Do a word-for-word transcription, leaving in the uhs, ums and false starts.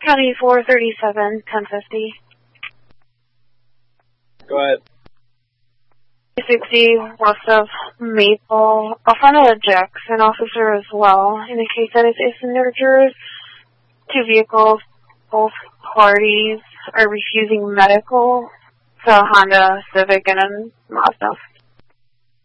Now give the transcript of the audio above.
County four thirty-seven, ten fifty. Go ahead. sixty west of Maple. I'll find out a Jackson officer as well in the case that it's Issendergers. Two vehicles, both parties are refusing medical. So Honda Civic and a Mazda.